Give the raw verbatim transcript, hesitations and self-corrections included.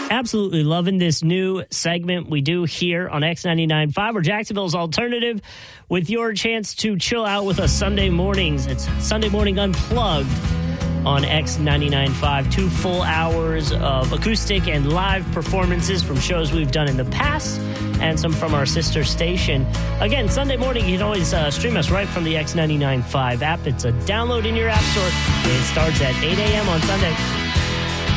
Absolutely loving this new segment we do here on X ninety-nine point five, or Jacksonville's alternative, with your chance to chill out with us Sunday mornings. It's Sunday Morning Unplugged on X ninety-nine point five. Two full hours of acoustic and live performances from shows we've done in the past and some from our sister station. Again, Sunday morning, you can always uh, stream us right from the X ninety-nine point five app. It's a download in your app store. It starts at eight a.m. on Sunday.